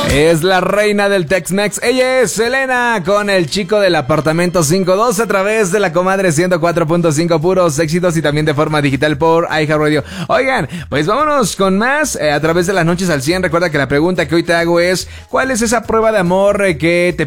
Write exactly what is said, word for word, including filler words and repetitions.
Es la reina del Tex-Mex. Ella es Selena con el chico del apartamento cinco dos a través de la comadre ciento cuatro punto cinco, puros éxitos y también de forma digital por iHeartRadio. Oigan, pues vámonos con más eh, a través de las noches al cien. Recuerda que la pregunta que hoy te hago es: ¿cuál es esa prueba de amor eh, que te